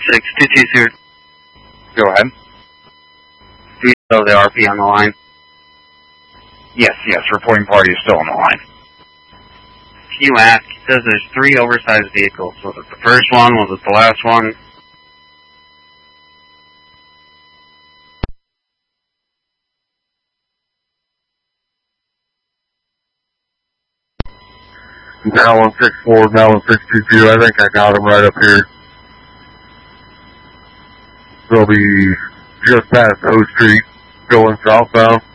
6220. Go ahead. Do you know the RP on the line? Yes, reporting party is still on the line. Can you ask? He says there's 3 oversized vehicles. Was it the first one? Was it the last one? Now 164, now 1622. I think I got him right up here. They'll be just past O Street, going southbound.